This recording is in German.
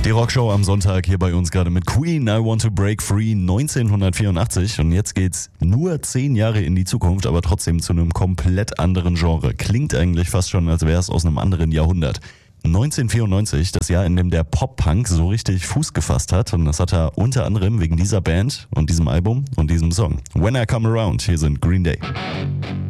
Die Rockshow am Sonntag hier bei uns gerade mit Queen, I Want to Break Free 1984 und jetzt geht's nur 10 Jahre in die Zukunft, aber trotzdem zu einem komplett anderen Genre. Klingt eigentlich fast schon, als wäre es aus einem anderen Jahrhundert. 1994, das Jahr, in dem der Pop-Punk so richtig Fuß gefasst hat, und das hat er unter anderem wegen dieser Band und diesem Album und diesem Song. When I Come Around, hier sind Green Day.